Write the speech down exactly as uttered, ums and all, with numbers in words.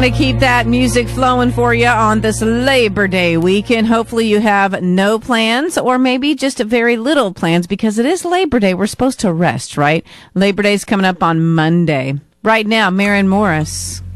To keep that music flowing for you on this Labor Day weekend. Hopefully you have no plans or maybe just very little plans because it is Labor Day. We're supposed to rest, right? Labor Day's coming up on Monday. Right now, Maren Morris.